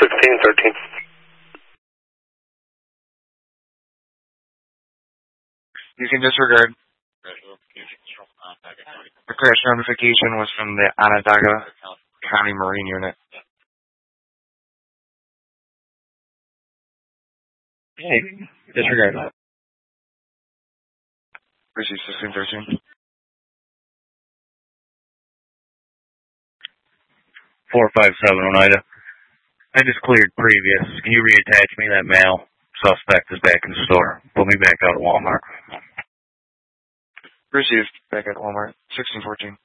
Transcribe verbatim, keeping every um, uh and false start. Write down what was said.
sixteen thirteen. You can disregard. The crash notification was from the Onondaga County Marine Unit. Hey, disregard that. Receive sixteen thirteen. four five seven Oneida. I just cleared previous. Can you reattach me that mail? Suspect is back in the store. Put me back out at Walmart. Received. Back at Walmart. sixteen fourteen.